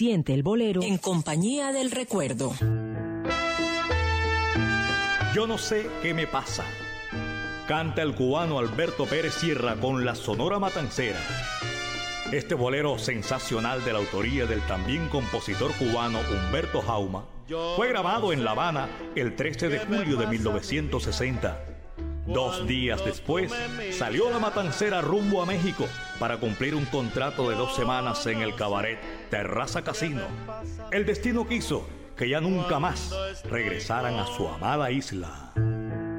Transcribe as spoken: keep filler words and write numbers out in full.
Siente el bolero en compañía del recuerdo. Yo no sé qué me pasa. Canta el cubano Alberto Pérez Sierra con la Sonora Matancera. Este bolero sensacional de la autoría del también compositor cubano Humberto Jauma fue grabado en La Habana el trece de julio de mil novecientos sesenta. Dos días después salió la Matancera rumbo a México para cumplir un contrato de dos semanas en el cabaret Terraza Casino. El destino quiso que ya nunca más regresaran a su amada isla.